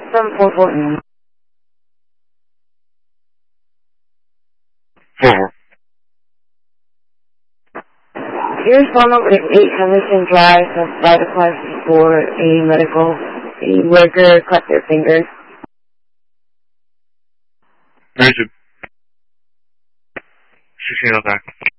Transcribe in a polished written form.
744. 4. Your phone number is 8 Henderson Drive, that's 5 a medical. A worker cut their fingers. Roger. 谢谢老板。